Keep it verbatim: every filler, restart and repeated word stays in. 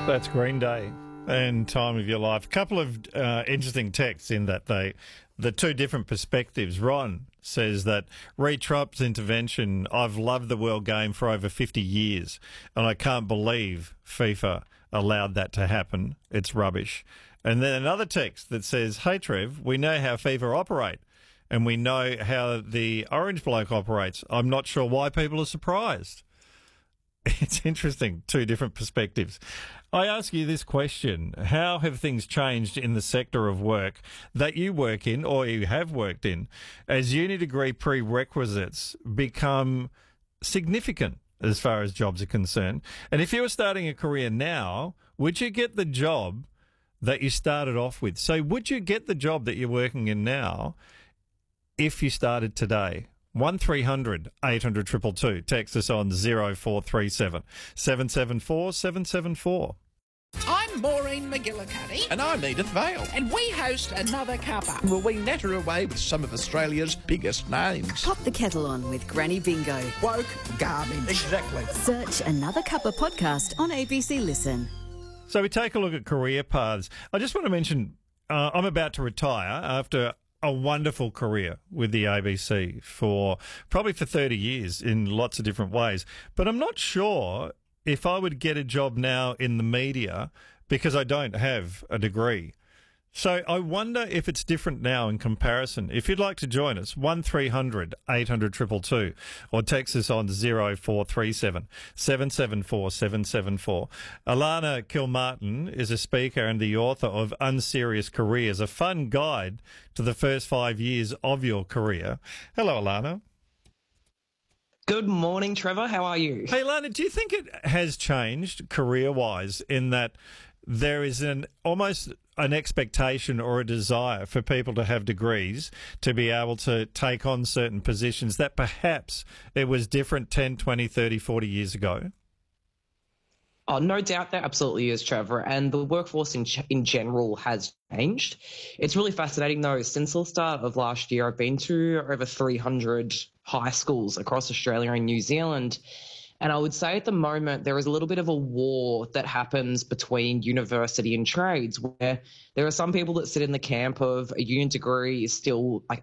That's Green Day and Time of Your Life. A couple of uh, interesting texts in that they, the two different perspectives. Ron says that re Trump's intervention, I've loved the world game for over fifty years and I can't believe FIFA allowed that to happen. It's rubbish. And then another text that says, hey Trev, we know how FIFA operate and we know how the Orange bloke operates. I'm not sure why people are surprised. It's interesting, two different perspectives. I ask you this question. How have things changed in the sector of work that you work in or you have worked in as uni degree prerequisites become significant as far as jobs are concerned? And if you were starting a career now, would you get the job that you started off with? So would you get the job that you're working in now if you started today? one three hundred eight hundred two two two. Text us on zero four three seven seven seven four seven seven four. I'm Maureen McGillicuddy. And I'm Edith Vale. And we host Another Cuppa. Will we natter away with some of Australia's biggest names? Pop the kettle on with Granny Bingo. Woke garbage. Exactly. Search Another Cuppa podcast on A B C Listen. So we take a look at career paths. I just want to mention uh, I'm about to retire after a wonderful career with the A B C for probably for thirty years in lots of different ways. But I'm not sure if I would get a job now in the media because I don't have a degree. So I wonder if it's different now in comparison. If you'd like to join us, one three hundred eight hundred two two two or text us on zero four three seven seven seven four seven seven four. Alana Kilmartin is a speaker and the author of Unserious Careers, a fun guide to the first five years of your career. Hello, Alana. Good morning, Trevor. How are you? Hey, Alana, do you think it has changed career-wise in that there is an almost an expectation or a desire for people to have degrees to be able to take on certain positions that perhaps it was different ten, twenty, thirty, forty years ago? Oh, no doubt there absolutely is, Trevor. And the workforce in, in general has changed. It's really fascinating, though. Since the start of last year, I've been to over three hundred high schools across Australia and New Zealand. And I would say at the moment there is a little bit of a war that happens between university and trades, where there are some people that sit in the camp of a uni degree is still like